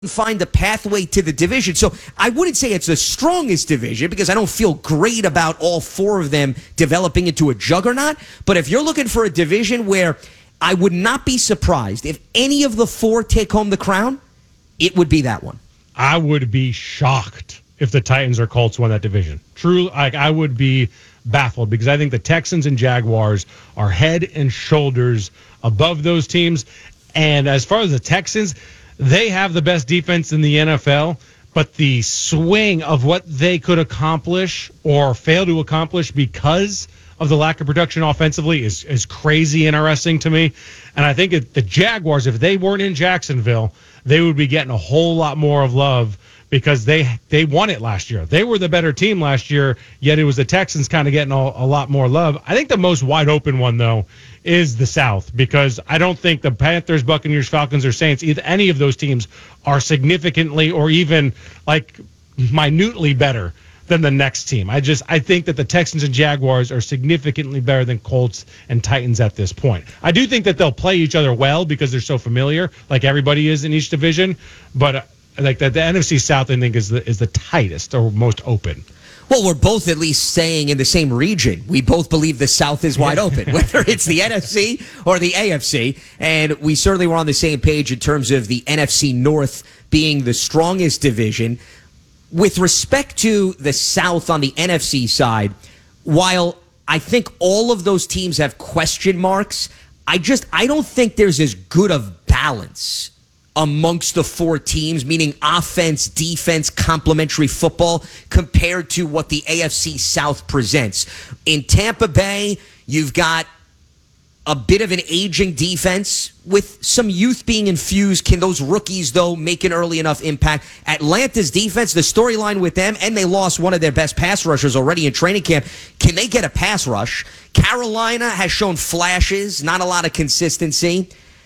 find a pathway to the division. So I wouldn't say it's the strongest division because I don't feel great about all four of them developing into a juggernaut. But if you're looking for a division where I would not be surprised if any of the four take home the crown, it would be that one. I would be shocked if the Titans or Colts won that division. Truly, I would be baffled because I think the Texans and Jaguars are head and shoulders above those teams. And as far as the Texans, they have the best defense in the NFL, but the swing of what they could accomplish or fail to accomplish because of the lack of production offensively is crazy interesting to me. And I think the Jaguars, if they weren't in Jacksonville, they would be getting a whole lot more of love because they won it last year. They were the better team last year, yet it was the Texans kind of getting a lot more love. I think the most wide open one, though, is the South, because I don't think the Panthers, Buccaneers, Falcons, or Saints, either any of those teams are significantly or even like minutely better than the next team. I think that the Texans and Jaguars are significantly better than Colts and Titans at this point. I do think that they'll play each other well because they're so familiar, like everybody is in each division, but like the NFC South, I think, is the tightest or most open. Well, we're both at least staying in the same region. We both believe the South is wide open, whether it's the NFC or the AFC. And we certainly were on the same page in terms of the NFC North being the strongest division. With respect to the South on the NFC side, while I think all of those teams have question marks, I don't think there's as good of balance amongst the four teams, meaning offense, defense, complementary football, compared to what the AFC South presents. In Tampa Bay, you've got a bit of an aging defense with some youth being infused. Can those rookies, though, make an early enough impact? Atlanta's defense, the storyline with them, and they lost one of their best pass rushers already in training camp. Can they get a pass rush? Carolina has shown flashes, not a lot of consistency.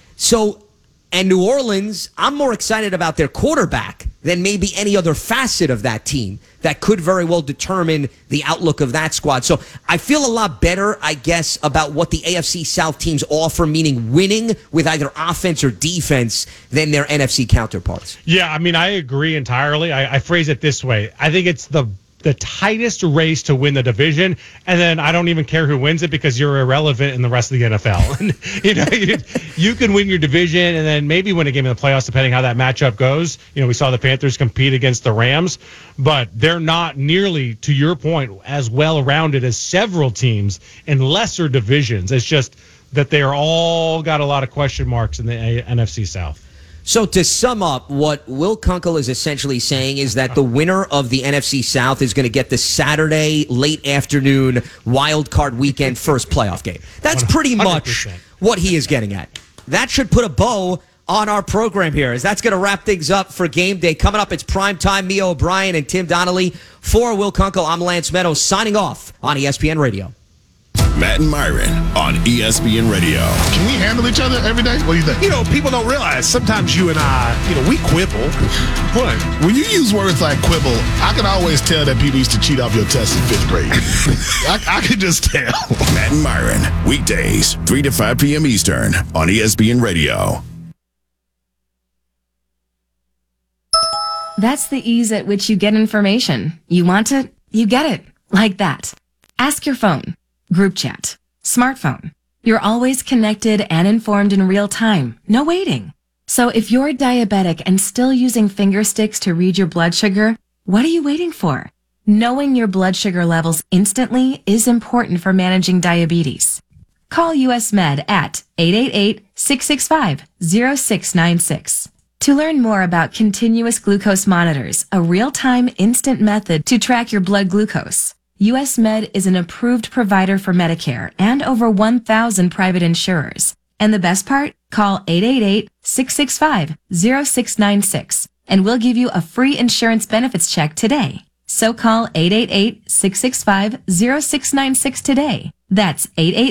And New Orleans, I'm more excited about their quarterback than maybe any other facet of that team that could very well determine the outlook of that squad. So I feel a lot better, I guess, about what the AFC South teams offer, meaning winning with either offense or defense, than their NFC counterparts. Yeah, I mean, I agree entirely. I phrase it this way. I think it's the tightest race to win the division, and then I don't even care who wins it because you're irrelevant in the rest of the NFL. And, you can win your division and then maybe win a game in the playoffs depending how that matchup goes. We saw the Panthers compete against the Rams, but they're not nearly, to your point, as well-rounded as several teams in lesser divisions. It's just that they are all got a lot of question marks in the NFC South. So to sum up, what Will Kunkel is essentially saying is that the winner of the NFC South is going to get the Saturday late afternoon wild card weekend first playoff game. That's pretty much 100%. What he is getting at. That should put a bow on our program here, as that's going to wrap things up for game day. Coming up, it's prime time. Mia O'Brien and Tim Donnelly. For Will Kunkel, I'm Lance Meadows, signing off on ESPN Radio. Matt and Myron on ESPN Radio. Can we handle each other every day? What do you think? People don't realize sometimes you and I, we quibble. What? When you use words like quibble, I can always tell that people used to cheat off your tests in 5th grade. I can just tell. Matt and Myron, weekdays, 3 to 5 p.m. Eastern on ESPN Radio. That's the ease at which you get information. You want it, you get it. Like that. Ask your phone. Group chat. Smartphone. You're always connected and informed in real time. No waiting. So if you're diabetic and still using finger sticks to read your blood sugar, what are you waiting for? Knowing your blood sugar levels instantly is important for managing diabetes. Call US Med at 888-665-0696. To learn more about continuous glucose monitors, a real-time instant method to track your blood glucose. US Med is an approved provider for Medicare and over 1,000 private insurers. And the best part? Call 888-665-0696 and we'll give you a free insurance benefits check today. So call 888-665-0696 today. That's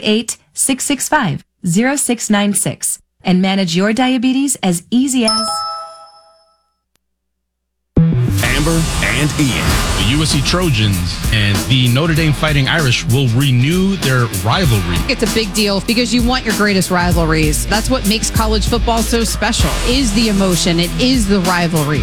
888-665-0696 and manage your diabetes as easy as... Amber and Ian. The USC Trojans and the Notre Dame Fighting Irish will renew their rivalry. It's a big deal because you want your greatest rivalries. That's what makes college football so special, is the emotion. It is the rivalry.